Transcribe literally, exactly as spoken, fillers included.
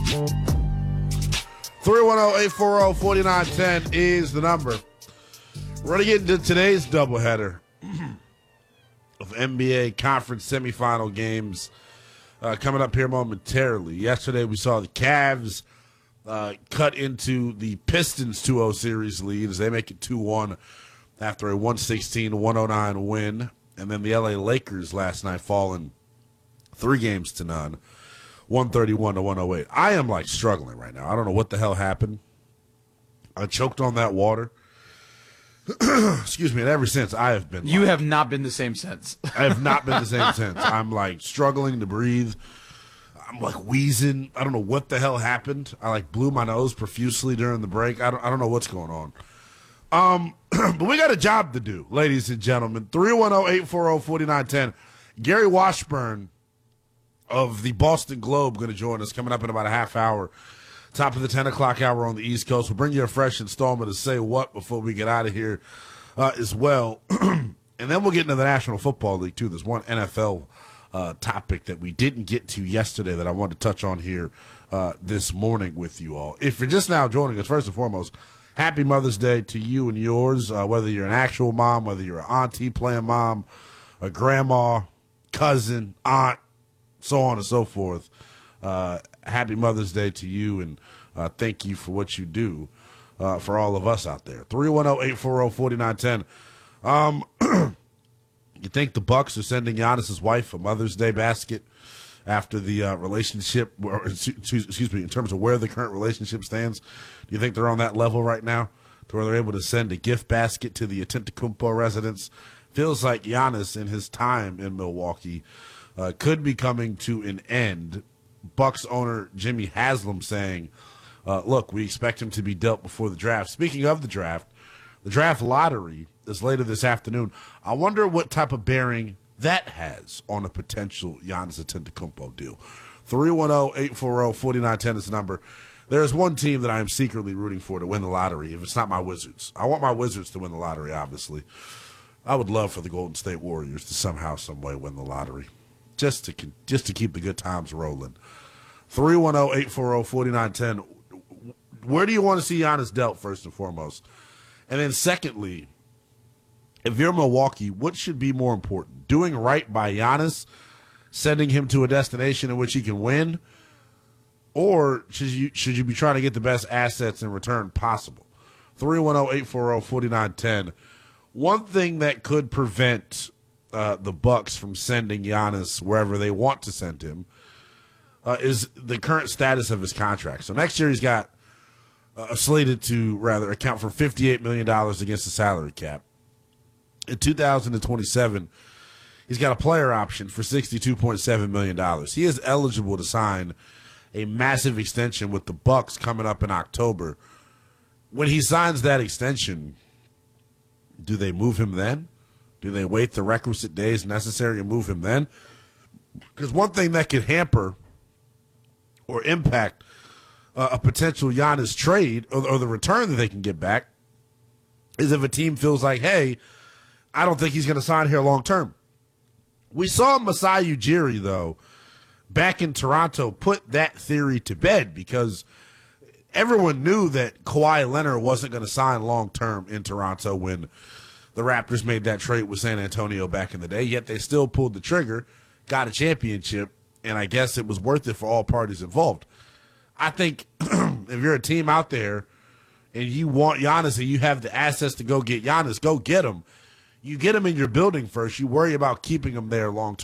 three one zero, eight four zero, four nine one zero is the number. We're going to get into today's doubleheader of N B A conference semifinal games uh, coming up here momentarily. Yesterday we saw the Cavs uh, cut into the Pistons two oh series lead as they make it two one after a one sixteen to one oh nine win. And then the L A Lakers last night falling three games to none, one thirty-one to one oh eight. I am like struggling right now. I don't know what the hell happened. I choked on that water. Excuse me. And ever since I have been, you like, have not been the same since. I have not been the same since. I'm like struggling to breathe. I'm like wheezing. I don't know what the hell happened. I like blew my nose profusely during the break. I don't. I don't know what's going on. Um, but we got a job to do, ladies and gentlemen. three one zero, eight four zero, four nine one zero. Gary Washburn of the Boston Globe going to join us coming up in about a half hour. Top of the ten o'clock hour on the East Coast. We'll bring you a fresh installment of Say What before we get out of here uh, as well. And then we'll get into the National Football League, too. There's one N F L uh, topic that we didn't get to yesterday that I wanted to touch on here uh, this morning with you all. If you're just now joining us, first and foremost, happy Mother's Day to you and yours, uh, whether you're an actual mom, whether you're an auntie playing mom, a grandma, cousin, aunt, so on and so forth. Uh, happy Mother's Day to you, and uh, thank you for what you do uh, for all of us out there. three one zero, eight four zero, four nine one zero. Um, you think the Bucks are sending Giannis's wife a Mother's Day basket after the uh, relationship, or, excuse me, in terms of where the current relationship stands? Do you think they're on that level right now to where they're able to send a gift basket to the Antetokounmpo residence? Feels like Giannis in his time in Milwaukee uh, could be coming to an end. Bucks owner Jimmy Haslam saying, uh, look, we expect him to be dealt before the draft. Speaking of the draft, the draft lottery is later this afternoon. I wonder what type of bearing that has on a potential Giannis Antetokounmpo deal. three one zero, eight four zero, four nine one zero is the number. There's one team that I am secretly rooting for to win the lottery, if it's not my Wizards. I want my Wizards to win the lottery, obviously. I would love for the Golden State Warriors to somehow, some way win the lottery. Just to just to keep the good times rolling. three one zero, eight four zero, four nine one zero. Where do you want to see Giannis dealt, first and foremost? And then secondly, if you're Milwaukee, what should be more important? Doing right by Giannis, sending him to a destination in which he can win, or should you should you be trying to get the best assets in return possible? three one zero, eight four zero, four nine one zero. One thing that could prevent Uh, the Bucks from sending Giannis wherever they want to send him uh, is the current status of his contract. So next year he's got uh, slated to rather account for fifty-eight million dollars against the salary cap. In two thousand twenty-seven, he's got a player option for sixty-two point seven million dollars. He is eligible to sign a massive extension with the Bucks coming up in October. When he signs that extension, do they move him then? Do they wait the requisite days necessary to move him then? Because one thing that could hamper or impact uh, a potential Giannis trade or, or the return that they can get back is if a team feels like, hey, I don't think he's going to sign here long term. We saw Masai Ujiri, though, back in Toronto put that theory to bed because everyone knew that Kawhi Leonard wasn't going to sign long term in Toronto when the Raptors made that trade with San Antonio back in the day, yet they still pulled the trigger, got a championship, and I guess it was worth it for all parties involved. I think if you're a team out there and you want Giannis and you have the assets to go get Giannis, go get him. You get him in your building first. You worry about keeping him there long term.